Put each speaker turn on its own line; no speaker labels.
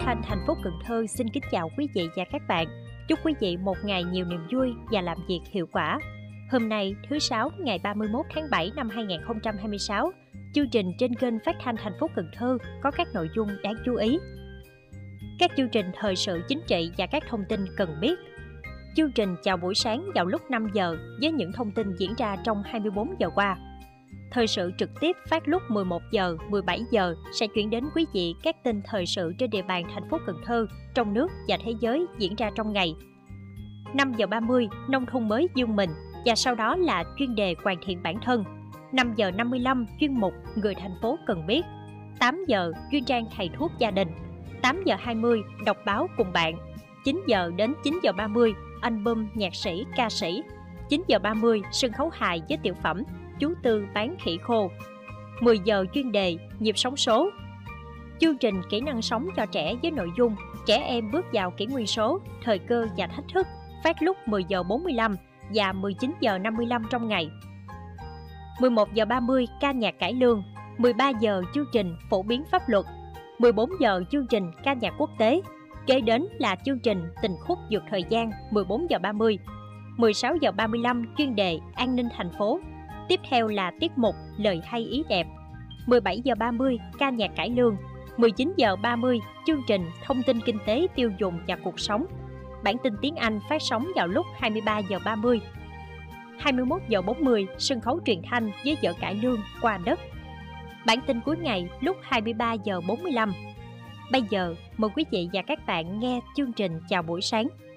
thanh thành phố Cần Thơ xin kính chào quý vị và các bạn. Chúc quý vị một ngày nhiều niềm vui và làm việc hiệu quả. Hôm nay, thứ Sáu, ngày 31 tháng 7 năm 2026, chương trình trên kênh phát thanh thành phố Cần Thơ có các nội dung đáng chú ý. Các chương trình thời sự chính trị và các thông tin cần biết. Chương trình chào buổi sáng vào lúc 5 giờ với những thông tin diễn ra trong 24 giờ qua. Thời sự trực tiếp phát lúc 11 giờ, 17 giờ sẽ chuyển đến quý vị các tin thời sự trên địa bàn thành phố Cần Thơ, trong nước và thế giới diễn ra trong ngày. 5 giờ 30, nông thôn mới dương mình và sau đó là chuyên đề hoàn thiện bản thân. 5 giờ 55, chuyên mục người thành phố cần biết. 8 giờ, chuyên trang thầy thuốc gia đình. 8 giờ 20, đọc báo cùng bạn. 9 giờ đến 9 giờ 30, album nhạc sĩ, ca sĩ. 9 giờ 30, sân khấu hài với tiểu phẩm Chú Tư bán khỉ khô. 10 giờ chuyên đề nhịp sống số. Chương trình kỹ năng sống cho trẻ với nội dung trẻ em bước vào kỷ nguyên số, thời cơ và thách thức, phát lúc 10 giờ 45 và 19 giờ 55 trong ngày. 11 giờ 30 ca nhạc cải lương. 13 giờ chương trình phổ biến pháp luật. 14 giờ chương trình ca nhạc quốc tế. Kế đến là chương trình tình khúc vượt thời gian 14 giờ 30. 16 giờ 35 chuyên đề an ninh thành phố. Tiếp theo là tiết mục lời hay ý đẹp. 17 giờ 30 ca nhạc cải lương. 19 giờ 30 chương trình thông tin kinh tế tiêu dùng và cuộc sống. Bản tin tiếng Anh phát sóng vào lúc 23 giờ 30. 21 giờ 40 sân khấu truyền thanh với vở cải lương Qua đất. Bản tin cuối ngày lúc 23 giờ 45. Bây giờ mời quý vị và các bạn nghe chương trình chào buổi sáng.